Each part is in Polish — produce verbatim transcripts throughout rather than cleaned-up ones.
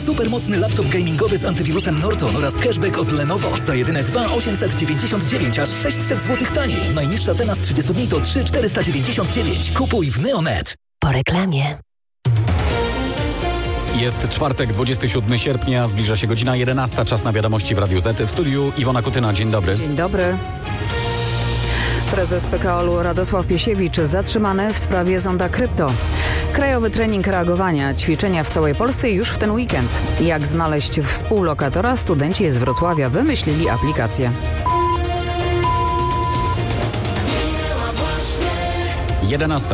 Supermocny laptop gamingowy z antywirusem Norton oraz cashback od Lenovo za jedyne dwa tysiące osiemset dziewięćdziesiąt dziewięć, aż sześćset złotych taniej. Najniższa cena z trzydziestu dni to trzy tysiące czterysta dziewięćdziesiąt dziewięć. Kupuj w Neonet. Po reklamie. Jest czwartek, dwudziestego siódmego sierpnia, zbliża się godzina jedenasta, czas na wiadomości w Radiu Z. W studiu Iwona Kutyna, dzień dobry. Dzień dobry. Prezes P K O L-u Radosław Piesiewicz zatrzymany w sprawie zonda krypto. Krajowy trening reagowania, ćwiczenia w całej Polsce już w ten weekend. Jak znaleźć współlokatora? Studenci z Wrocławia wymyślili aplikację. jedenasta.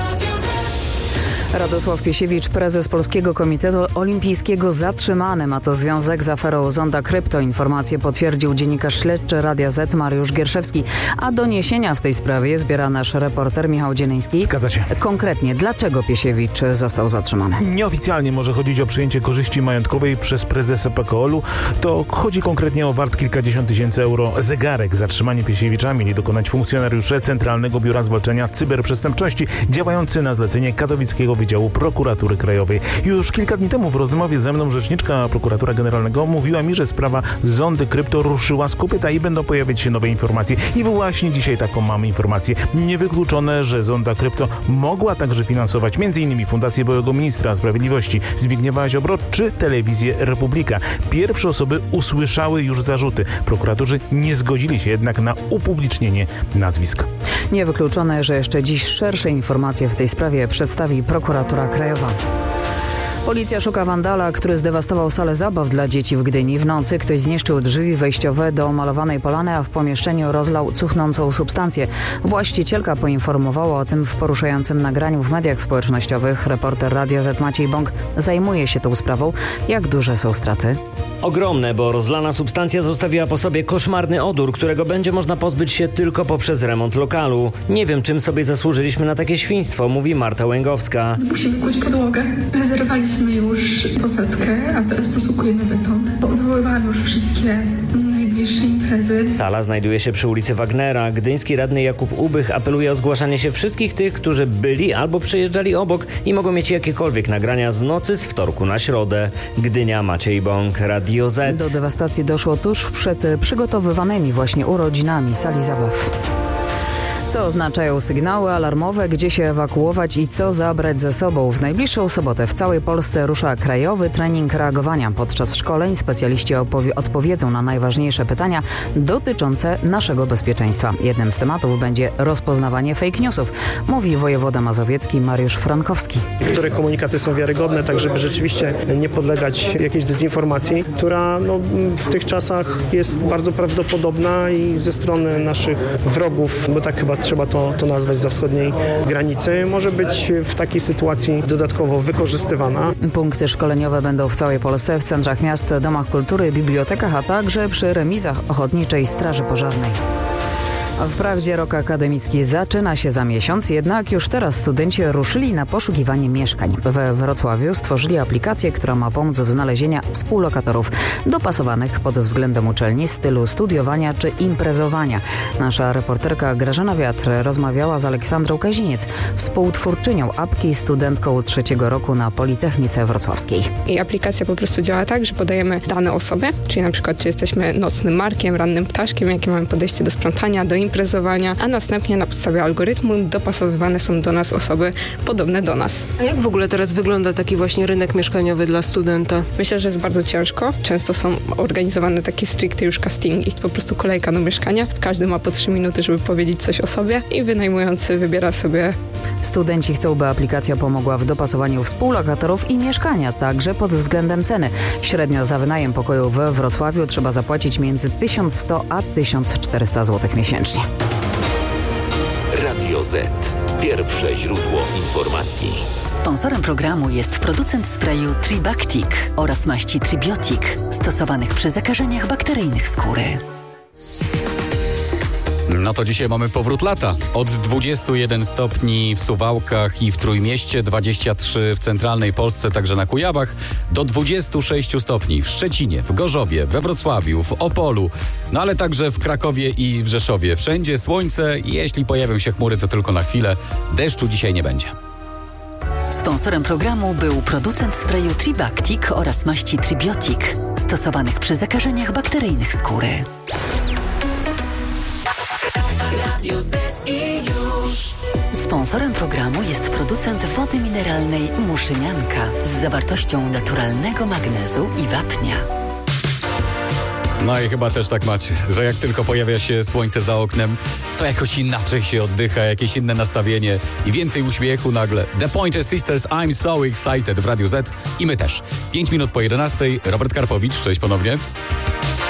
Radosław Piesiewicz, prezes Polskiego Komitetu Olimpijskiego, zatrzymany. Ma to związek z aferą zonda krypto. Informację potwierdził dziennikarz śledczy Radia Z Mariusz Gierszewski. A doniesienia w tej sprawie zbiera nasz reporter Michał Dzieleński. Zgadza się. Konkretnie, dlaczego Piesiewicz został zatrzymany? Nieoficjalnie może chodzić o przyjęcie korzyści majątkowej przez prezesa P K O L-u. To chodzi konkretnie o wart kilkadziesiąt tysięcy euro zegarek. Zatrzymanie Piesiewicza mieli dokonać funkcjonariusze Centralnego Biura Zwalczania Cyberprzestępczości działający na zlecenie katowickiego Wydziału Prokuratury Krajowej. Już kilka dni temu w rozmowie ze mną rzeczniczka Prokuratora Generalnego mówiła mi, że sprawa zondy krypto ruszyła z kopyta i będą pojawiać się nowe informacje. I właśnie dzisiaj taką mamy informację. Niewykluczone, że zonda krypto mogła także finansować m.in. Fundację byłego ministra sprawiedliwości Zbigniewa Ziobro czy Telewizję Republika. Pierwsze osoby usłyszały już zarzuty. Prokuratorzy nie zgodzili się jednak na upublicznienie nazwisk. Niewykluczone, że jeszcze dziś szersze informacje w tej sprawie przedstawi prokurator. Prokuratura Krajowa. Policja szuka wandala, który zdewastował salę zabaw dla dzieci w Gdyni. W nocy ktoś zniszczył drzwi wejściowe do malowanej polany, a w pomieszczeniu rozlał cuchnącą substancję. Właścicielka poinformowała o tym w poruszającym nagraniu w mediach społecznościowych. Reporter Radia Z Maciej Bąk zajmuje się tą sprawą. Jak duże są straty? Ogromne, bo rozlana substancja zostawiła po sobie koszmarny odór, którego będzie można pozbyć się tylko poprzez remont lokalu. Nie wiem, czym sobie zasłużyliśmy na takie świństwo, mówi Marta Łęgowska. Musimy kuć podłogę. Zerwaliśmy już posadzkę, a teraz posługujemy beton. Odwoływałam już wszystkie najbliższe imprezy. Sala znajduje się przy ulicy Wagnera. Gdyński radny Jakub Ubych apeluje o zgłaszanie się wszystkich tych, którzy byli albo przejeżdżali obok i mogą mieć jakiekolwiek nagrania z nocy z wtorku na środę. Gdynia, Maciej Bąk, Radio Z. Do dewastacji doszło tuż przed przygotowywanymi właśnie urodzinami sali zabaw. Co oznaczają sygnały alarmowe, gdzie się ewakuować i co zabrać ze sobą? W najbliższą sobotę w całej Polsce rusza krajowy trening reagowania. Podczas szkoleń specjaliści opowie- odpowiedzą na najważniejsze pytania dotyczące naszego bezpieczeństwa. Jednym z tematów będzie rozpoznawanie fake newsów, mówi wojewoda mazowiecki Mariusz Frankowski. Niektóre komunikaty są wiarygodne, tak żeby rzeczywiście nie podlegać jakiejś dezinformacji, która no, w tych czasach jest bardzo prawdopodobna i ze strony naszych wrogów, bo tak chyba trzeba to, to nazwać za wschodniej granicy, może być w takiej sytuacji dodatkowo wykorzystywana. Punkty szkoleniowe będą w całej Polsce, w centrach miast, domach kultury, bibliotekach, a także przy remizach Ochotniczej Straży Pożarnej. Wprawdzie rok akademicki zaczyna się za miesiąc, jednak już teraz studenci ruszyli na poszukiwanie mieszkań. We Wrocławiu stworzyli aplikację, która ma pomóc w znalezieniu współlokatorów dopasowanych pod względem uczelni, stylu studiowania czy imprezowania. Nasza reporterka Grażyna Wiatr rozmawiała z Aleksandrą Kaziniec, współtwórczynią apki i studentką trzeciego roku na Politechnice Wrocławskiej. I aplikacja po prostu działa tak, że podajemy dane o sobie, czyli na przykład czy jesteśmy nocnym markiem, rannym ptaszkiem, jakie mamy podejście do sprzątania, do imprezowania, a następnie na podstawie algorytmu dopasowywane są do nas osoby podobne do nas. A jak w ogóle teraz wygląda taki właśnie rynek mieszkaniowy dla studenta? Myślę, że jest bardzo ciężko. Często są organizowane takie stricte już castingi. Po prostu kolejka do mieszkania. Każdy ma po trzy minuty, żeby powiedzieć coś o sobie i wynajmujący wybiera sobie. Studenci chcą, by aplikacja pomogła w dopasowaniu współlokatorów i mieszkania, także pod względem ceny. Średnio za wynajem pokoju we Wrocławiu trzeba zapłacić między tysiąc sto a tysiąc czterysta złotych miesięcznie. Radio Z. Pierwsze źródło informacji. Sponsorem programu jest producent sprayu Tribactic oraz maści Tribiotic, stosowanych przy zakażeniach bakteryjnych skóry. No to dzisiaj mamy powrót lata. Od dwudziestu jeden stopni w Suwałkach i w Trójmieście, dwadzieścia trzy w centralnej Polsce, także na Kujawach, do dwudziestu sześciu stopni w Szczecinie, w Gorzowie, we Wrocławiu, w Opolu, no ale także w Krakowie i w Rzeszowie. Wszędzie słońce i jeśli pojawią się chmury, to tylko na chwilę. Deszczu dzisiaj nie będzie. Sponsorem programu był producent sprayu Tribactic oraz maści Tribiotic, stosowanych przy zakażeniach bakteryjnych skóry. Radio Z i już. Sponsorem programu jest producent wody mineralnej Muszynianka z zawartością naturalnego magnezu i wapnia. No i chyba też tak macie, że jak tylko pojawia się słońce za oknem, to jakoś inaczej się oddycha, jakieś inne nastawienie i więcej uśmiechu nagle. The Pointer Sisters, I'm so excited w Radiu Z i my też. Pięć minut po jedenastej, Robert Karpowicz, cześć ponownie.